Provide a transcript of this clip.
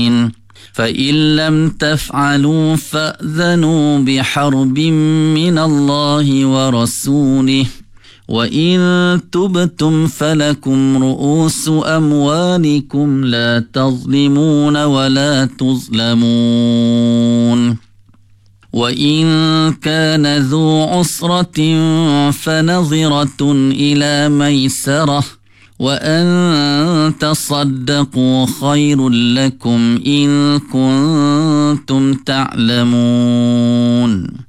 فإن لم تفعلوا فأذنوا بحرب من الله ورسوله وإن تبتم فلكم رؤوس أموالكم لا تظلمون ولا تظلمون وإن كان ذو عسرة فنظرة إلى ميسرة وأن تصدقوا خير لكم إن كنتم تعلمون